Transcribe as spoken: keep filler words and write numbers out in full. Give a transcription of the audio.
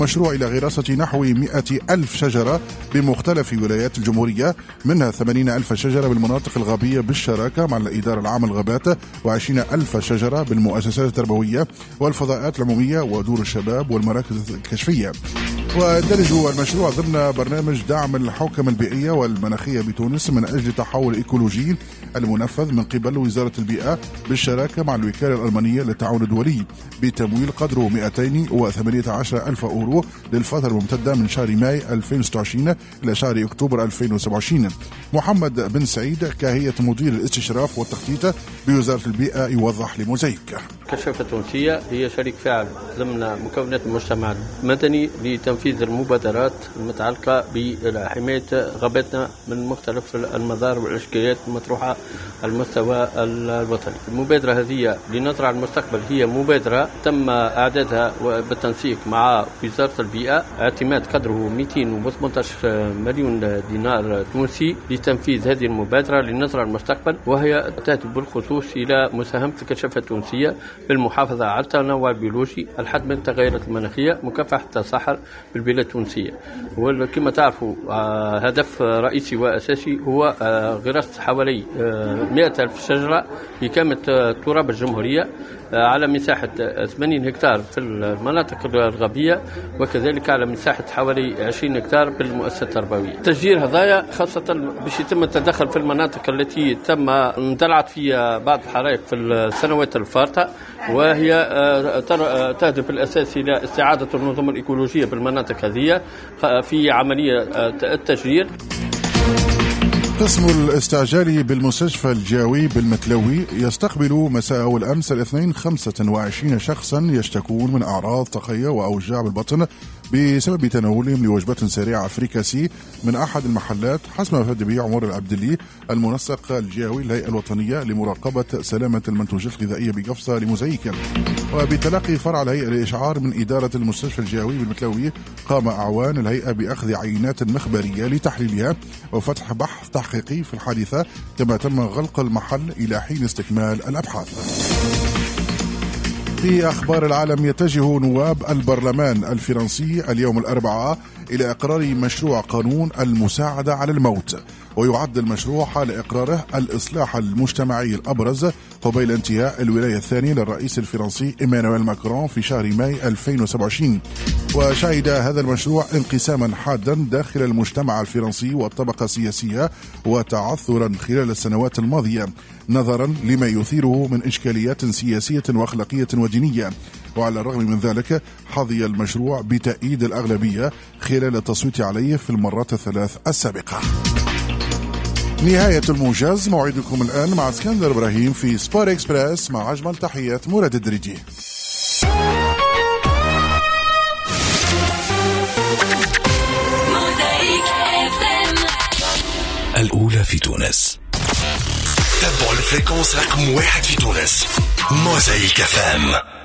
مشروع إلى غراسة نحو مئة ألف شجرة بمختلف ولايات الجمهورية، منها ثمانين ألف شجرة بالمناطق الغابية بالشراكة مع الإدارة العامة للغابات، وعشرين ألف شجرة بالمؤسسات التربوية والفضاءات العمومية ودور الشباب والمراكز الكشفية. ويندرج المشروع ضمن برنامج دعم الحوكمة البيئية والمناخية بتونس من أجل التحول الإيكولوجي المنفذ من قبل وزارة البيئة بالشراكة مع الوكالة الألمانية للتعاون الدولي بتمويل قدره مئتين وثمانية عشر ألف أورو للفترة الممتدة من شهر ماي ألفين وستة وعشرين إلى شهر أكتوبر ألفين وسبعة وعشرين. محمد بن سعيد كهيئة مدير الاستشراف والتخطيط بوزارة البيئة يوضح لموزايك. كشافة تونسية هي شريك فاعل ضمن مكونات المجتمع المدني لتنفيذ المبادرات المتعلقة بحماية غاباتنا من مختلف المظاهر والإشكاليات المطروحة على المستوى الوطني. المبادرة هذه لنظرة على المستقبل هي مبادرة تم إعدادها بالتنسيق مع وزارة البيئة، اعتماد قدره مئتين وثمانية عشر مليون دينار تونسي لتنفيذ هذه المبادرة لنظرة على المستقبل، وهي تهدف بالخصوص إلى مساهمة الكشافة التونسية بالمحافظة على التنوع البيولوجي، الحد من التغيرات المناخية، مكافحة التصحر بالبلاد التونسية. وكما تعرفوا هدف رئيسي وأساسي هو غراسة حوالي مئة ألف شجرة في كامل تراب الجمهورية على مساحة ثمانين هكتار في المناطق الغابية، وكذلك على مساحة حوالي عشرين هكتار بالمؤسسات التربوية. تشجير هذايا خاصة باش يتم التدخل في المناطق التي تم اندلعت فيها بعض الحرائق في السنوات الفارطة، وهي تهدف الأساس إلى استعادة النظم الإيكولوجية بالمناطق هذه في عملية التشجير. قسم الاستعجالي بالمستشفى الجاوي بالمتلوي يستقبل مساء الأمس الاثنين خمسة وعشرين شخصا يشتكون من أعراض تقية وأوجاع بالبطن بسبب تناولهم لوجبة سريعة فريكاسي من أحد المحلات، حسب ما أفاد به عمر العبدلي المنسق الجاوي للهيئة الوطنية لمراقبة سلامة المنتوجات الغذائية بقفصة لموزايك. وبتلقي فرع الهيئة للإشعار من إدارة المستشفى الجاوي بالمتلوي، قام أعوان الهيئة بأخذ عينات مخبرية لتحليلها وفتح بحث تحقيقي في الحادثة، كما تم غلق المحل إلى حين استكمال الأبحاث. في أخبار العالم، يتجه نواب البرلمان الفرنسي اليوم الأربعاء إلى إقرار مشروع قانون المساعدة على الموت، ويعد المشروع حال إقراره الإصلاح المجتمعي الأبرز قبيل انتهاء الولاية الثانية للرئيس الفرنسي إيمانويل ماكرون في شهر ماي ألفين وسبعة وعشرين. وشهد هذا المشروع انقساما حادا داخل المجتمع الفرنسي والطبقة السياسية وتعثرا خلال السنوات الماضية نظرا لما يثيره من إشكاليات سياسية وأخلاقية ودينية. وعلى الرغم من ذلك حظي المشروع بتأييد الأغلبية خلال التصويت عليه في المرات الثلاث السابقة. نهاية الموجز، موعدكم الآن مع اسكندر إبراهيم في سبور إكسبريس مع أجمل تحيات مراد الدريدي. الأولى في تونس. تابعوا الفريكونس رقم واحد في تونس، موزايك اف ام.